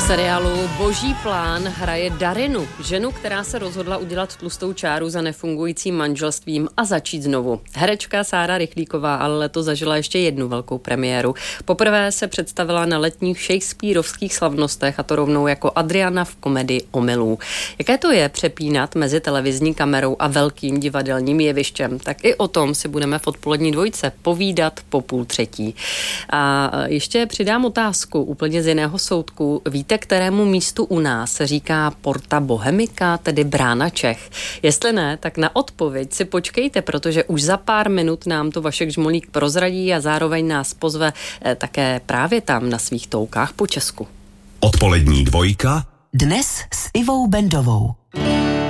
seriálu Boží plán hraje Darinu, ženu, která se rozhodla udělat tlustou čáru za nefungujícím manželstvím a začít znovu. Herečka Sára Rychlíková ale letos zažila ještě jednu velkou premiéru. Poprvé se představila na letních shakespearovských slavnostech, a to rovnou jako Adriana v komedii Omylů. Jaké to je přepínat mezi televizní kamerou a velkým divadelním jevištěm? Tak i o tom si budeme v odpolední dvojce povídat po 2:30. A ještě přidám otázku úplně z jiného soudku. Víte, kterému místu u nás se říká Porta Bohemica, tedy Brána Čech? Jestli ne, tak na odpověď si počkejte, protože už za pár minut nám to Vašek Žmolík prozradí a zároveň nás pozve také právě tam na svých toukách po Česku. Odpolední dvojka. Dnes s Ivou Bendovou.